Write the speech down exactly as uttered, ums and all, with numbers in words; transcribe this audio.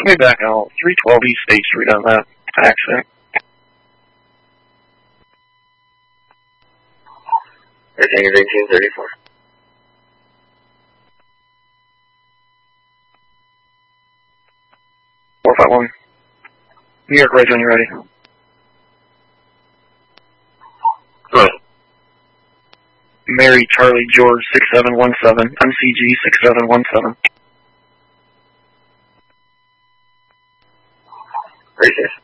Put me back out. three twelve East State Street on that accent. Everything is eighteen thirty-four. four five one. New York Ridge when you're ready. Right. Mary Charlie George six seven one seven. M C G six seven one seven. Racist.